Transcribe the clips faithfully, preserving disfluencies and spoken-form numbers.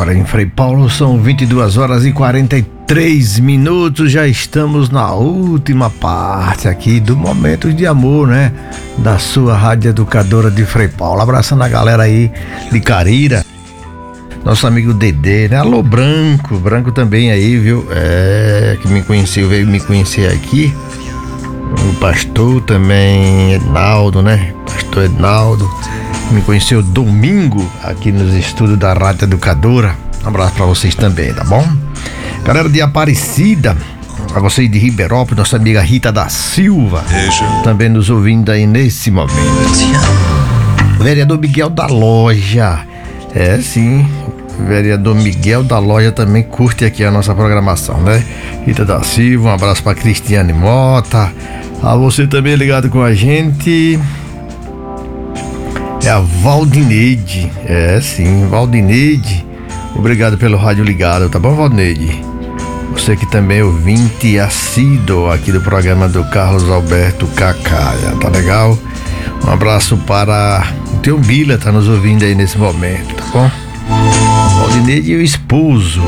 agora em Frei Paulo, são vinte e duas horas e quarenta e três minutos, já estamos na última parte aqui do Momentos de Amor, né? Da sua Rádio Educadora de Frei Paulo, abraçando a galera aí de Carira, nosso amigo Dedê, né? Alô Branco, Branco também aí, viu? É, que me conheceu, veio me conhecer aqui, o pastor também, Ednaldo, né? Pastor Ednaldo, me conheceu domingo aqui nos estúdios da Rádio Educadora. Um abraço pra vocês também, tá bom? Galera de Aparecida, pra vocês de Ribeirópolis, nossa amiga Rita da Silva, também nos ouvindo aí nesse momento. Vereador Miguel da Loja, é sim, vereador Miguel da Loja também curte aqui a nossa programação, né? Rita da Silva, um abraço pra Cristiane Mota, a você também ligado com a gente. É a Valdineide, é sim, Valdineide, obrigado pelo rádio ligado, tá bom, Valdineide? Você que também é ouvinte assíduo aqui do programa do Carlos Alberto Cacaia, tá legal? Um abraço para o teu Bila, tá nos ouvindo aí nesse momento, tá bom? Valdineide e o esposo.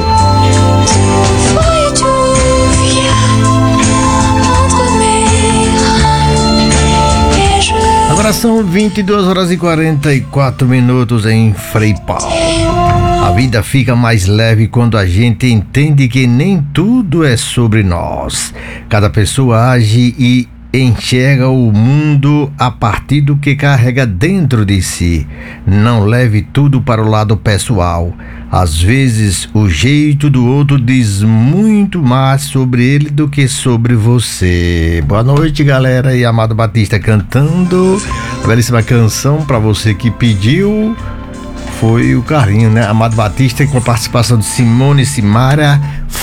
Agora são vinte e duas horas e quarenta e quatro minutos em Frei Paulo. A vida fica mais leve quando a gente entende que nem tudo é sobre nós. Cada pessoa age e enxerga o mundo a partir do que carrega dentro de si. Não leve tudo para o lado pessoal. Às vezes, o jeito do outro diz muito mais sobre ele do que sobre você. Boa noite, galera. E Amado Batista cantando a belíssima canção para você que pediu. Foi o Carlinho, né? Amado Batista com a participação de Simone Simara.